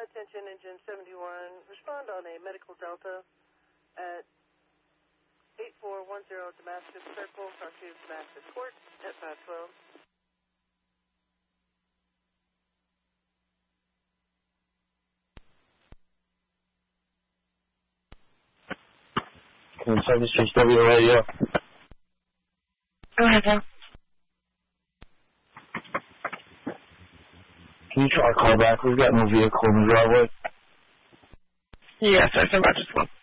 attention, Engine 71. Respond on a medical delta at 8410 Damascus Circle, front to Damascus Court at 512. 76W radio. Go ahead, sir. Can you try a call back? We've got no vehicle in the driveway. Yes, sir. So much as well.